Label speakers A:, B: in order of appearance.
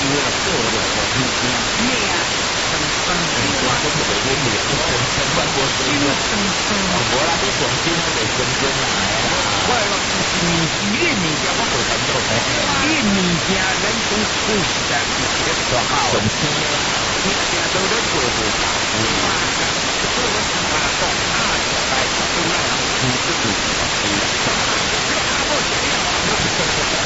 A: 我做了咩啊？我都特别温柔，我心生生。我啦，你关心我袂关心啦。我你物件我做感受，你物件咱讲出实在是一个大好。上天啊，你定都咧做无大事。所以我先把讲啊，就来就来，你自己。